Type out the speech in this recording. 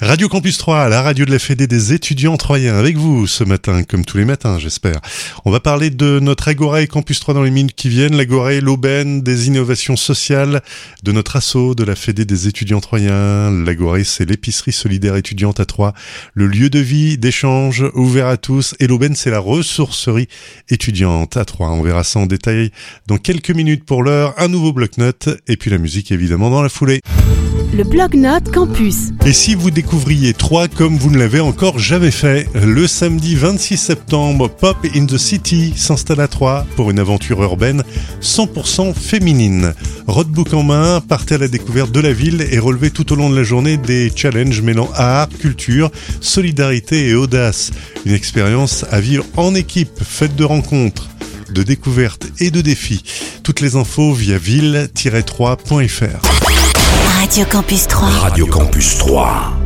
Radio Campus 3, la radio de la Fédé des étudiants troyens, avec vous ce matin, comme tous les matins j'espère. On va parler de notre Agora et Campus 3 dans les minutes qui viennent. L'Agora est l'aubaine des innovations sociales de notre asso de la Fédé des étudiants troyens. L'Agora, c'est l'épicerie solidaire étudiante à Troyes, le lieu de vie, d'échange, ouvert à tous. Et l'aubaine, c'est la ressourcerie étudiante à Troyes. On verra ça en détail dans quelques minutes. Pour l'heure, un nouveau bloc-notes et puis la musique évidemment dans la foulée. Le bloc-notes campus. Et si vous découvriez Troyes comme vous ne l'avez encore jamais fait, le samedi 26 septembre, Pop in the City s'installe à Troyes pour une aventure urbaine 100% féminine. Roadbook en main, partez à la découverte de la ville et relevez tout au long de la journée des challenges mêlant art, culture, solidarité et audace. Une expérience à vivre en équipe, faite de rencontres, de découvertes et de défis. Toutes les infos via ville-3.fr. Radio Campus 3. Radio Campus 3.